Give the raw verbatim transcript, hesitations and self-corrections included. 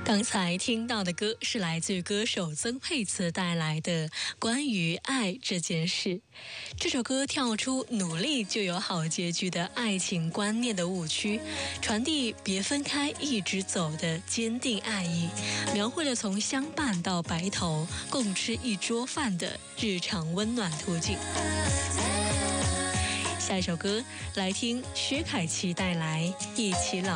刚才听到的歌是来自歌手曾沛慈带来的关于爱这件事。这首歌跳出努力就有好结局的爱情观念的误区，传递别分开一直走的坚定爱意，描绘了从相伴到白头共吃一桌饭的日常温暖途径。下一首歌来听薛凯琪带来《一起老》。